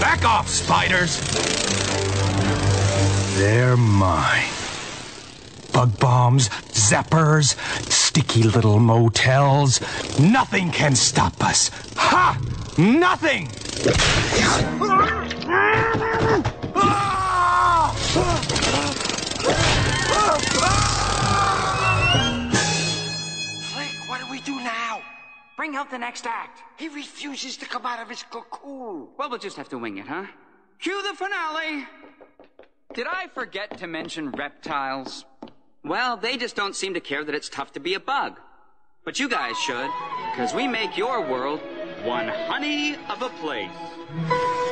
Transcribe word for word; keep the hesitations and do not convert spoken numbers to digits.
Back off, spiders! They're mine. Bug bombs, zappers, sticky little motels. Nothing can stop us. Ha! Nothing! Flick, what do we do now? Bring out the next act. He refuses to come out of his cocoon. Well, we'll just have to wing it, huh? Cue the finale! Did I forget to mention reptiles? Well, they just don't seem to care that it's tough to be a bug. But you guys should, because we make your world one honey of a place.